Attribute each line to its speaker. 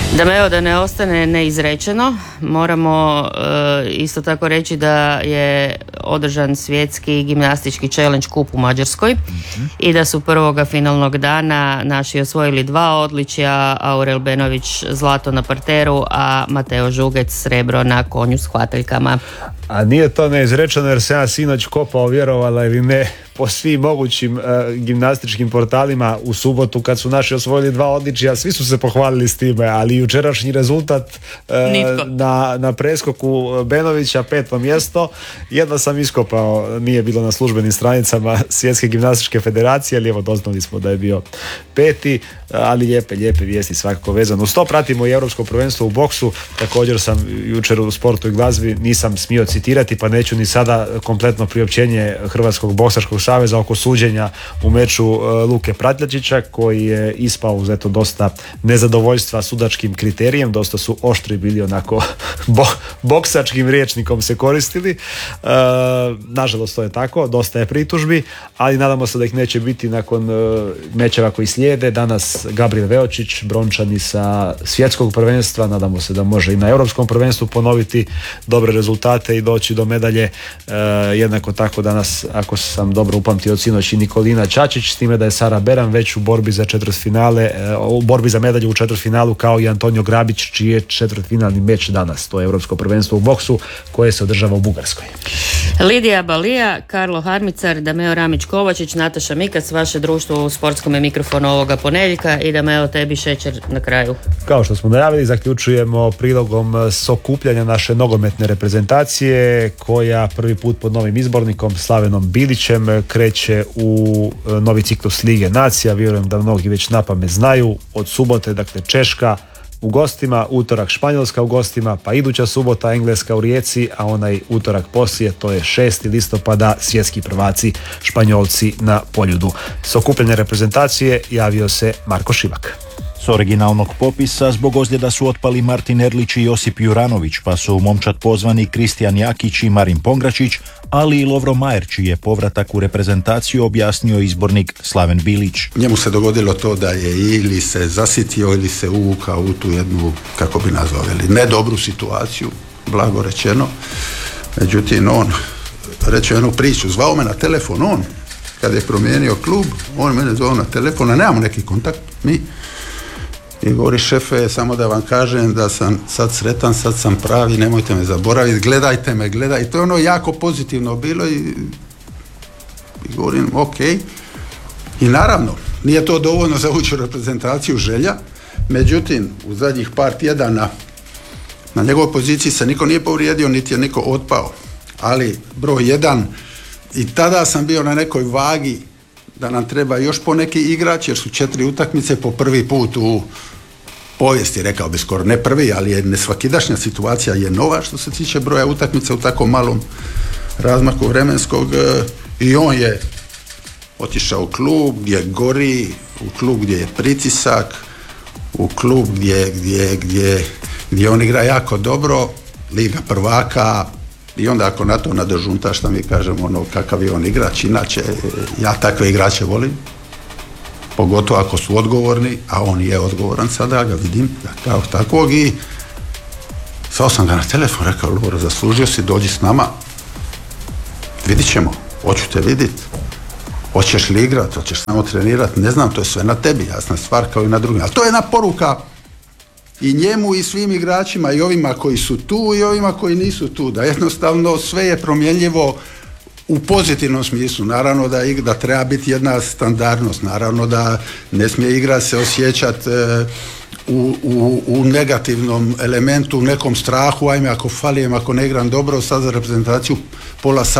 Speaker 1: Da ne ostane neizrečeno, moramo isto tako reći da je održan svjetski gimnastički challenge kup u Mađarskoj i da su prvoga finalnog dana naši osvojili 2 odličja, Aurel Benović zlato na parteru, a Mateo Žugec srebro na konju s hvataljkama.
Speaker 2: A nije to neizrečeno jer se ja sinoć kopao, vjerovala ili ne, po svim mogućim gimnastičkim portalima u subotu kad su naši osvojili 2 odličja, svi su se pohvalili s time, ali jučerašnji rezultat na preskoku Benovića 5. mjesto, jedno sam iskopao, nije bilo na službenim stranicama Svjetske gimnastičke federacije, ali evo doznali smo da je bio 5. ali lijepe vijesti svakako vezano. Uz to pratimo i Europsko prvenstvo u boksu, također sam jučer u Sportu i glazbi nisam smio citirati, pa neću ni sada kompletno priopćenje Hrvatskog boksačkog saveza oko suđenja u meču Luke Pratljačića, koji je ispao uz dosta nezadovoljstva sudačkim kriterijem, dosta su oštri bili, onako boksačkim rječnikom se koristili. Nažalost to je tako, dosta je pritužbi, ali nadamo se da ih neće biti nakon mečeva koji slijede. Danas Gabriel Veočić, brončani sa svjetskog prvenstva, nadamo se da može i na europskom prvenstvu ponoviti dobre rezultate i doći do medalje. Jednako tako danas, ako sam dobro upamtio od sinoć, i Nikolina Čačić, s time da je Sara Beran već u borbi za četvrtfinale, u borbi za medalju u četvrtfinalu, kao i Antonio Grabić, čiji je četvrtfinalni meč danas. To je europsko prvenstvo u boksu koje se održava u Bugarskoj.
Speaker 1: Lidija Balija, Karlo Harmicar, Dameo Ramić-Kovačić, Nataša Mikac, vaše društvo u sportskom mikrofonu ovoga ponedjeljka, i Dameo, tebi šećer na kraju.
Speaker 2: Kao što smo najavili, zaključujemo prilogom s okupljanja naše nogometne reprezentacije, koja prvi put pod novim izbornikom Slavenom Bilićem kreće u novi ciklus Lige nacija. Vjerujem da mnogi već napamet znaju. Od subote, dakle, Češka u gostima, utorak Španjolska u gostima, pa iduća subota Engleska u Rijeci, a onaj utorak poslije, to je 6. listopada, svjetski prvaci Španjolci na Poljudu. S okupljanja reprezentacije javio se Marko Šivak.
Speaker 3: S originalnog popisa zbog ozljeda su otpali Martin Erlić i Josip Juranović, pa su u momčad pozvani Kristijan Jakić i Marin Pongračić, ali i Lovro Majer, čiji je povratak u reprezentaciju objasnio izbornik Slaven Bilić.
Speaker 4: Njemu se dogodilo to da je ili se zasitio ili se uvukao u tu jednu, kako bi nazvali, nedobru situaciju, blago rečeno. Međutim, on reče jednu priču, zvao me na telefon, on, kad je promijenio klub, on mene zvao na telefon, a nemamo neki kontakt, mi. I govori, šefe, samo da vam kažem da sam sad sretan, sad sam pravi, nemojte me zaboraviti, gledajte me, gledaj. I to je ono jako pozitivno bilo i govorim, ok. I naravno, nije to dovoljno za ući u reprezentaciju želja, međutim, u zadnjih par tjedana na njegovoj poziciji se niko nije povrijedio, niti je niko otpao. Ali broj 1, i tada sam bio na nekoj vagi da nam treba još poneki igrač, jer su 4 utakmice po prvi put u povijesti, rekao bi skoro ne prvi, ali je nesvakidašnja situacija je nova što se tiče broja utakmica u tako malom razmaku vremenskog, i on je otišao u klub gdje gori, u klub gdje je pritisak, u klub gdje on igra jako dobro, Liga prvaka. I onda ako na to nadožunta, šta mi kažemo, ono, kakav je on igrač, inače ja takve igrače volim, pogotovo ako su odgovorni, a on je odgovoran sada, ga vidim kao takvog, i sao sam ga na telefon, rekao, Lovro, zaslužio si, dođi s nama, vidit ćemo, hoću te vidit, hoćeš li igrat, hoćeš samo trenirat, ne znam, to je sve na tebi, jasna stvar kao i na drugim, ali to je jedna poruka i njemu i svim igračima, i ovima koji su tu i ovima koji nisu tu, da jednostavno sve je promjenljivo u pozitivnom smislu. Naravno da treba biti jedna standardnost, naravno da ne smije igra se osjećati u negativnom elementu, u nekom strahu, ajme ako falijem, ako ne igram dobro, sad za reprezentaciju pola sata